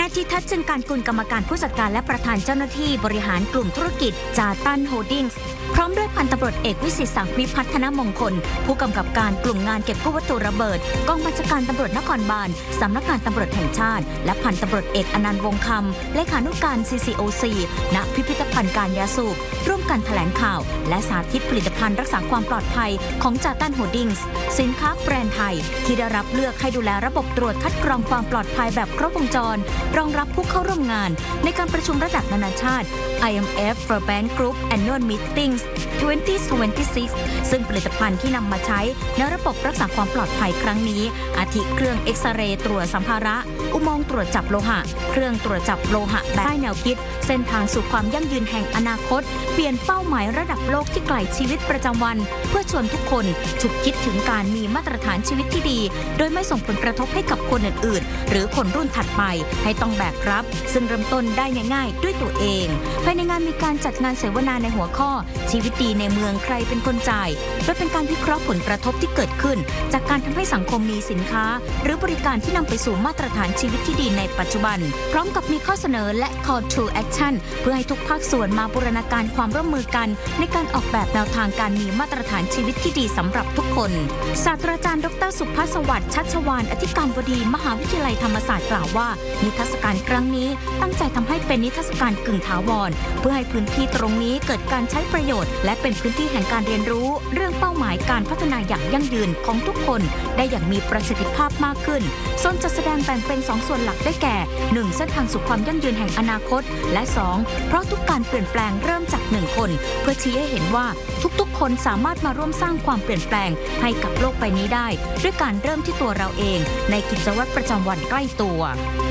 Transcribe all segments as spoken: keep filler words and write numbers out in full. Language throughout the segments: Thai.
ายทิทัศน์จึงการกุลกรรมการผู้จัดการและประธานเจ้าหน้าที่บริหารกลุ่มธุรกิจจาตันโฮลดิ้งส์พร้อมด้วยพันตำรวจเอกวิสิทธิ์สังวิพัฒนมงคลผู้กำกับการกลุ่มงานเก็บกู้วัตถุระเบิดกองบัญชาการตำรวจนครบาลสำนักงานตำรวจแห่งชาติและพันตำรวจเอกอนันต์วงศ์คำเลขานุการ ซี ซี โอ ซี ณ พิพิธภัณฑ์การยาสูบร่วมกันแถลงข่าวและสาธิตผลิตภัณฑ์รักษาความปลอดภัยของจาตันโฮลดิ้งส์สินค้าแบรนด์ไทยที่ได้รับเลือกให้ดูแลระบบตรวจคัดกรองความปลอดภัยแบบครบวงจรรองรับผู้เข้าร่วมงานในการประชุมระดับนานาชาติ ไอ เอ็ม เอฟ for Bank Group Annual Meetings สองพันยี่สิบหก ซึ่งผลิตภัณฑ์ที่นำมาใช้ในระบบรักษาความปลอดภัยครั้งนี้อาทิเครื่องเอ็กซเรย์ตรวจสัมภาระอุโมงค์ตรวจจับโลหะเครื่องตรวจจับโลหะแบบใต้แนวคิดเส้นทางสู่ความยั่งยืนแห่งอนาคตเปลี่ยนเป้าหมายระดับโลกที่ไกลชีวิตประจำวันเพื่อชวนทุกคนฉุกคิดถึงการมีมาตรฐานชีวิตที่ดีโดยไม่ส่งผลกระทบให้กับคนอื่นๆหรือคนรุ่นถัดไปให้ต้องแบกรับซึ่งเริ่มต้นได้ง่ายๆด้วยตัวเองภายในงานมีการจัดงานเสวนาในหัวข้อชีวิตดีในเมืองใครเป็นคนจ่ายโดยเป็นการวิเคราะห์ผลกระทบที่เกิดขึ้นจากการทำให้สังคมมีสินค้าหรือบริการที่นำไปสู่มาตรฐานชีวิตที่ดีในปัจจุบันพร้อมกับมีข้อเสนอและ call to action เพื่อให้ทุกภาคส่วนมาบูรณาการความร่วมมือกันในการออกแบบแนวทางการมีมาตรฐานชีวิตที่ดีสำหรับทุกคนศาสตราจารย์ดรสุภาสวัสดิ์ชัชวาลอธิการบดีมหาวิทยาลัยธรรมศาสตร์กล่าวว่านิทรรศการครั้งนี้ตั้งใจทำให้เป็นนิทรรศการกึ่งถาวรเพื่อให้พื้นที่ตรงนี้เกิดการใช้ประโยชน์และเป็นพื้นที่แห่งการเรียนรู้เรื่องเป้าหมายการพัฒนาอย่างยั่งยืนของทุกคนได้อย่างมีประสิทธิภาพมากขึ้นโซนจัดแสดงแบ่งเป็นสองส่วนหลักได้แก่ หนึ่ง เส้นทางสู่ความยั่งยืนแห่งอนาคตและสองเพราะทุกการเปลี่ยนแปลงเริ่มจากหนึ่งคนเพื่อชี้ให้เห็นว่าทุกๆคนสามารถมาร่วมสร้างความเปลี่ยนแปลงให้กับโลกใบนี้ได้ด้วยการเริ่มที่ตัวเราเองในกิจวัตรประจำวันใกล้ตัว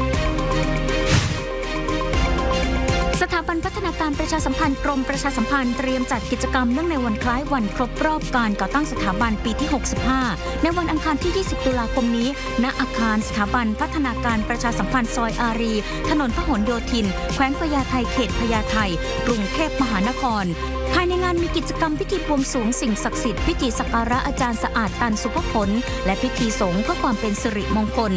สถาบันพัฒนาการประชาสัมพันธ์กรมประชาสัมพันธ์เตรียมจัดกิจกรรมเนื่องในวันคล้ายวันครบรอบการก่อตั้งสถาบันปีที่หกสิบห้าในวันอังคารที่ยี่สิบตุลาคมนี้ณอาคารสถาบันพัฒนาการประชาสัมพันธ์ซอยอารีถนนพหลโยธินแขวงพญาไทเขตพญาไทกรุงเทพมหานครภายในงานมีกิจกรรมพิธีบวงสรวงสิ่งศักดิ์สิทธิ์พิธีสักการะอาจารย์สะอาดตันสุภพลและพิธีสงฆ์เพื่อความเป็นสิริมงคล